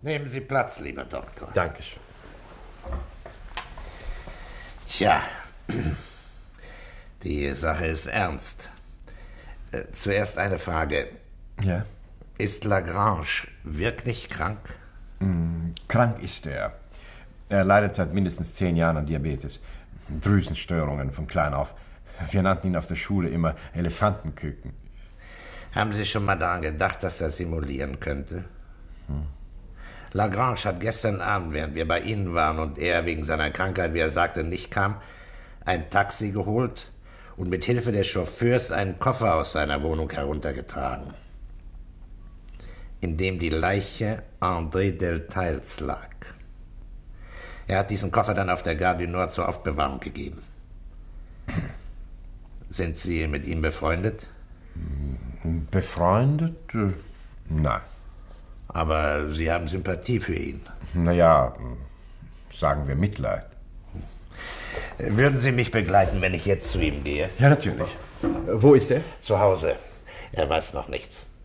Nehmen Sie Platz, lieber Doktor. Dankeschön. Tja, die Sache ist ernst. Zuerst eine Frage. Ja? Ist Lagrange wirklich krank? Krank ist er. Er leidet seit mindestens 10 Jahren an Diabetes. Drüsenstörungen von klein auf. Wir nannten ihn auf der Schule immer Elefantenküken. Haben Sie schon mal daran gedacht, dass er simulieren könnte? Lagrange hat gestern Abend, während wir bei Ihnen waren und er wegen seiner Krankheit, wie er sagte, nicht kam, ein Taxi geholt und mit Hilfe des Chauffeurs einen Koffer aus seiner Wohnung heruntergetragen, in dem die Leiche André Delteils lag. Er hat diesen Koffer dann auf der Gare du Nord zur Aufbewahrung gegeben. Sind Sie mit ihm befreundet? Befreundet? Nein. Aber Sie haben Sympathie für ihn. Naja, sagen wir Mitleid. Würden Sie mich begleiten, wenn ich jetzt zu ihm gehe? Ja, natürlich. Wo ist er? Zu Hause. Er weiß noch nichts.